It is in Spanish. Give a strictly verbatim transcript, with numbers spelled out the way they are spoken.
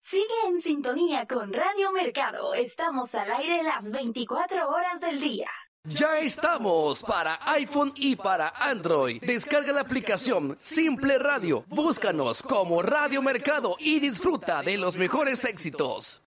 Sigue en sintonía con Radio Mercado. Estamos al aire las veinticuatro horas del día. Ya estamos para iPhone y para Android. Descarga la aplicación Simple Radio. Búscanos como Radio Mercado y disfruta de los mejores éxitos.